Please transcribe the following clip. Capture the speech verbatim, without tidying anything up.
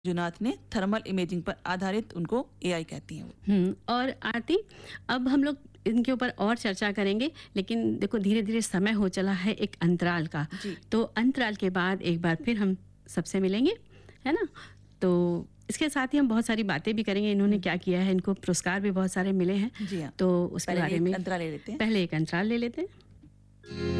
जुनाथ ने thermal imaging पर आधारित उनको एआई कहती हैं वो। हम्म और आरती, अब हम लोग इनके ऊपर और चर्चा करेंगे, लेकिन देखो धीरे धीरे समय हो चला है एक अंतराल का। जी। तो अंतराल के बाद एक बार फिर हम सबसे मिलेंगे, है ना। तो इसके साथ ही हम बहुत सारी बातें भी करेंगे, इन्होंने क्या किया है, इनको पुरस्कार भी बहुत सारे मिले हैं। जी हाँ। तो उसके पहले बारे एक में अंतराल ले लेते हैं। पहले एक अंतराल ले लेते हैं।